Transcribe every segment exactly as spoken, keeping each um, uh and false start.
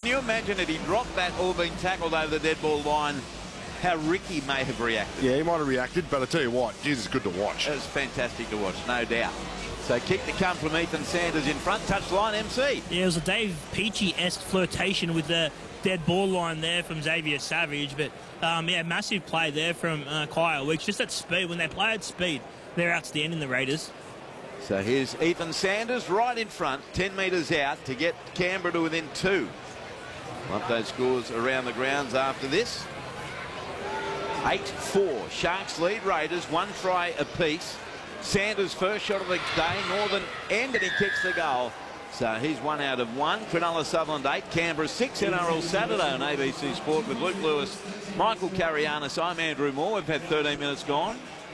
Can you imagine if he dropped that or been tackled over the dead ball line, how Ricky may have reacted? Yeah, he might have reacted, but I tell you what, Jesus, good to watch. It was fantastic to watch, no doubt. So kick to come from Ethan Sanders in front, touchline M C. Yeah, it was a Dave Peachy-esque flirtation with the dead ball line there from Xavier Savage, but um, yeah, massive play there from uh, Kyle Weeks. Just at speed, when they play at speed, they're outstanding, the Raiders. So here's Ethan Sanders right in front, ten metres out to get Canberra to within two. Want those scores around the grounds after this. eight four, Sharks lead Raiders, one try apiece. Sanders' first shot of the day, Northern end, and he kicks the goal. So he's one out of one. Cronulla Sutherland eight, Canberra six. N R L Saturday on A B C Sport with Luke Lewis, Michael Carianis. I'm Andrew Moore. We've had thirteen minutes gone.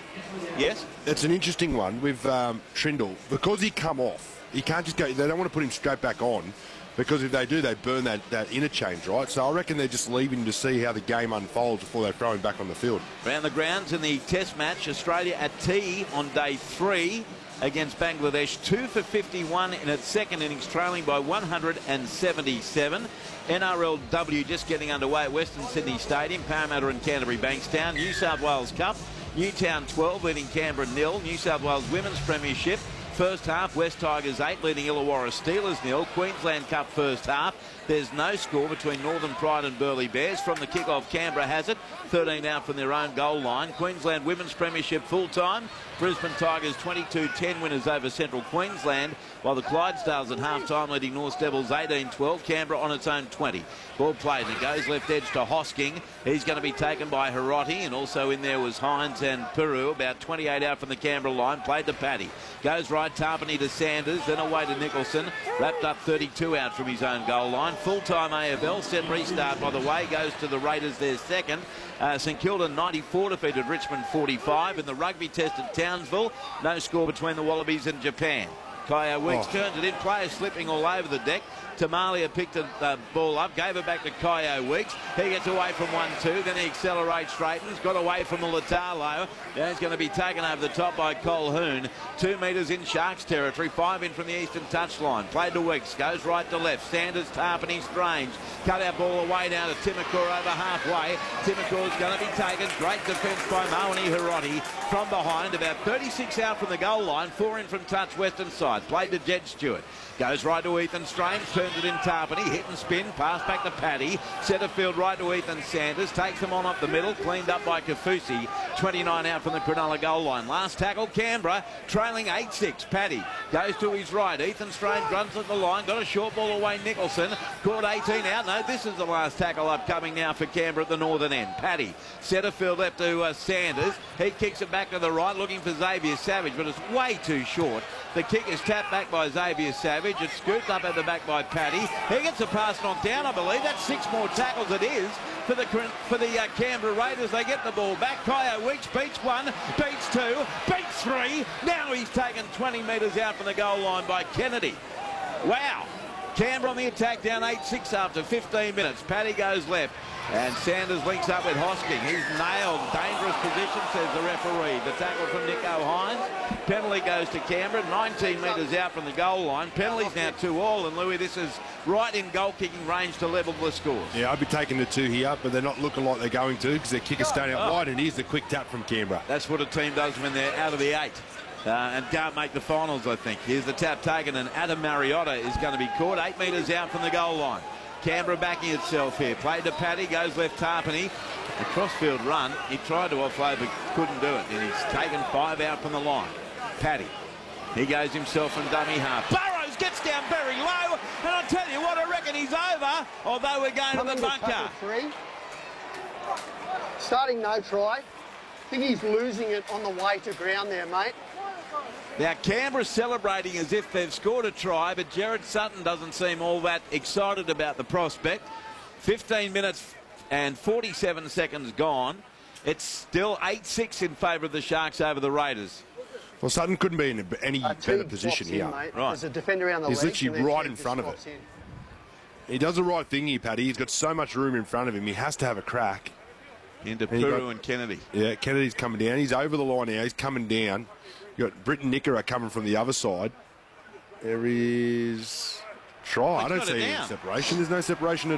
Yes? It's an interesting one with um, Trindle. Because he come off, he can't just go, they don't want to put him straight back on, because if they do, they burn that, that interchange, right? So I reckon they're just leaving him to see how the game unfolds before they throw him back on the field. Around the grounds in the test match, Australia at tea on day three against Bangladesh, two for fifty-one in its second innings, trailing by one hundred seventy-seven. N R L W just getting underway at Western Sydney Stadium, Parramatta and Canterbury Bankstown. New South Wales Cup, Newtown twelve leading Canberra nil. New South Wales Women's Premiership, first half, West Tigers eight leading Illawarra Steelers nil. Queensland Cup first half, there's no score between Northern Pride and Burleigh Bears. From the kick-off, Canberra has it, thirteen out from their own goal line. Queensland Women's Premiership full-time, Brisbane Tigers twenty-two ten winners over Central Queensland, while the Clydesdales at half-time leading North Devils eighteen twelve. Canberra on its own twenty. Ball played, and it goes left edge to Hosking. He's going to be taken by Hiroti, and also in there was Hines and Peru. About twenty-eight out from the Canberra line. Played to Paddy. Goes right, Tarpany to Sanders, then away to Nicholson. Wrapped up thirty-two out from his own goal line. Full-time A F L. Set restart, by the way. Goes to the Raiders, their second. Uh, St Kilda ninety-four defeated Richmond forty-five. In the rugby test at Townsville, no score between the Wallabies and Japan. Kaya Weeks oh. turns it in. Players slipping all over the deck. Tamalia picked the uh, ball up, gave it back to Kyo Weeks. He gets away from one two, then he accelerates, straightens, got away from Mulatalo. Now he's going to be taken over the top by Colhoun. Two metres in Sharks territory, five in from the eastern touchline. Played to Weeks, goes right to left. Sanders, Tarpany, Strange. Cut out ball away down to Timokura over halfway. Timokora's going to be taken. Great defence by Mawani Hiroti from behind. About thirty-six out from the goal line, four in from touch western side. Played to Jed Stewart. Goes right to Ethan Strange, turns it in Tarpany, hit and spin, pass back to Paddy. Centre field right to Ethan Sanders, takes them on up the middle, cleaned up by Kafusi. twenty-nine out from the Cronulla goal line. Last tackle, Canberra, trailing eight six. Paddy goes to his right. Ethan Strange runs at the line, got a short ball away, Nicholson. Caught eighteen out. No, this is the last tackle upcoming now for Canberra at the northern end. Paddy, centre field left to uh, Sanders. He kicks it back to the right, looking for Xavier Savage, but it's way too short. The kick is tapped back by Xavier Savage. It's scooped up at the back by Paddy. He gets a pass knocked down, I believe. That's six more tackles it is for the for the uh, Canberra Raiders. They get the ball back. Kyo Weeks beats one, beats two, beats three. Now he's taken twenty metres out from the goal line by Kennedy. Wow. Canberra on the attack, down eight six after fifteen minutes. Paddy goes left, and Sanders links up with Hosking. He's nailed. Dangerous position, says the referee. The tackle from Nico Hines. Penalty goes to Canberra, nineteen metres out from the goal line. Penalties now two all, and Louis, this is right in goal-kicking range to level the scores. Yeah, I'd be taking the two here, but they're not looking like they're going to, because their kicker's staying out oh. wide, and here's the quick tap from Canberra. That's what a team does when they're out of the eight. Uh, and can't make the finals, I think. Here's the tap taken, and Adam Mariota is going to be caught eight metres out from the goal line. Canberra backing itself here. Played to Paddy, goes left Tarpany. A crossfield run. He tried to offload, but couldn't do it. And he's taken five out from the line. Paddy. He goes himself from dummy half. Burrows gets down very low, and I'll tell you what, I reckon he's over, although we're going Coming to the bunker. Three. Starting no try. I think he's losing it on the way to ground there, mate. Now, Canberra's celebrating as if they've scored a try, but Jared Sutton doesn't seem all that excited about the prospect. fifteen minutes and forty-seven seconds gone. It's still eight six in favour of the Sharks over the Raiders. Well, Sutton couldn't be in any uh, better position in, here. Mate. Right. There's a defender around the He's leg, literally right in front of it. In. He does the right thing here, Paddy. He's got so much room in front of him. He has to have a crack. Into and Peru got, and Kennedy. Yeah, Kennedy's coming down. He's over the line now. He's coming down. You've got Britton Nickera coming from the other side. There is try. I don't see any separation. There's no separation at all.